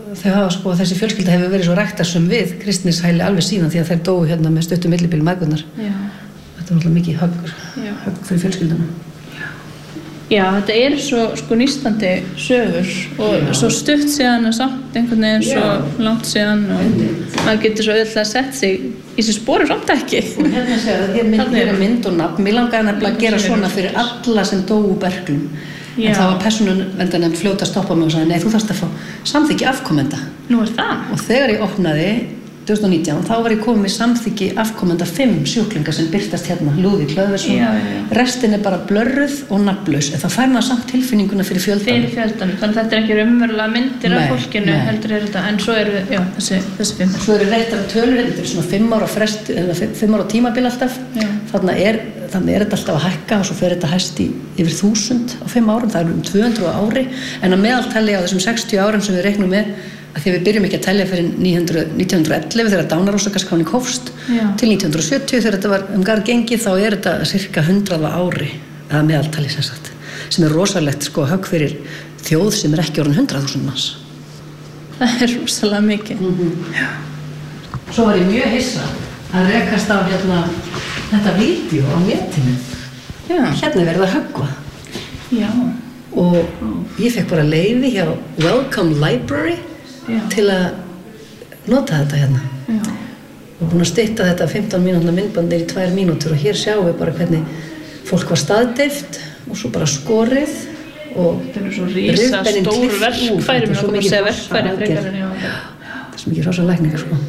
þau hafa sko, þessi fjölskylda hefur verið svo ræktarsöm við kristnishæli alveg síðan því að þeir dóu hérna með stuttum millibili mæðgurnar. Þetta náttúrulega mikið högg fyrir fjölskylduna. Já, þetta svo sko nístandi sögur og svo stutt síðan og samt einhvern veginn svo langt síðan og maður getur svo auðvitað sett sig í þessi sporum samt ekki. Og hérna segja það, hér er mynd og nafn. Mér langaði nefnilega að gera svona fyrir alla sem dóu berklum. En það var persónuverndar fljóta að stoppa mig og sagði, nei, þú þarft að fá samþykki afkomenda. Nú það? Og þegar ég opnaði 2019, þá var ég komið með samþykki afkomenda 5 sjúklinga sem birtast hérna, Lúðvík Hlöðversson. Restin bara blörruð og nafnlaus, en þá fær maður samt tilfinninguna fyrir fjöldanum. Fyrir fjöldanum, þannig að þetta ekki raunverulega myndir af fólkinu, heldur þetta, en svo þessi 5. Svo réttar tölur, þetta svona 5 ára frest, eða 5 ára tímabil alltaf. Þannig er þetta alltaf að hækka og svo fer þetta hæst í yfir 1000 á 5 árum, það 200 á ári, en að meðaltali á þessum 60 árum sem við reiknum með, að því við byrjum ekki að telja fyrir 1911 þegar dánarórsakaskráning hófst til 1970 þegar þetta var garð gengið, þá þetta cirka 100 á ári að meðaltali sem sagt, sem rosalegt sko högg fyrir þjóð sem ekki orðin 100.000 manns. Það rosalega mikið. Svo var ég mjög hissa að rekast á þetta vídeó á netinu. Hérna verið að höggva. Og ég fekk bara leyfi hjá Welcome Library til að nota þetta hérna. Og búin að stytta þetta 15 mínútna myndbandir í 2 mínútur og hér sjáum við bara hvernig fólk var staðdeyft og svo bara skorið og þetta svo rísa stór verkfæri með okkur að segja verkfæri frekar en þetta svo mikið rosa lækningar sko.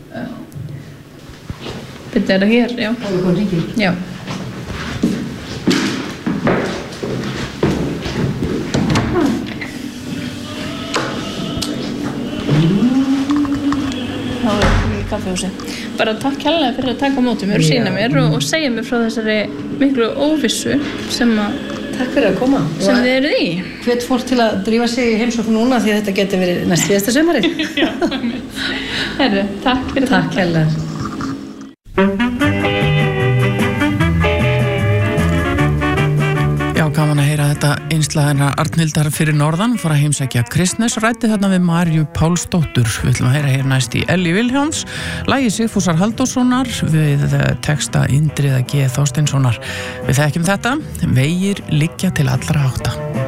Þetta það hér, já. Það komið hringing. Já. Kaffihúsi. Bara takk kærlega fyrir að taka á móti mér og sýna mér og segja mér frá þessari miklu óvissu sem takk fyrir að koma. Sem þið eruð í. Hvet fólk til að drífa sig í heimsókn núna því að þetta geti verið næst síðasta sumarið. Já, herru, takk fyrir takk kærlega. Gaman að heyra þetta innslag hennar Arnhildar fyrir norðan, fór að heimsækja Kristnes, ræddi þarna við Maríu Pálsdóttur. Við ætlum að heyra hér næst í Elli Vilhjálms, lagi Sigfúsar Halldórssonar við texta Indriða G. Þorsteinssonar. Við þekkjum þetta, vegir liggja til allra átta.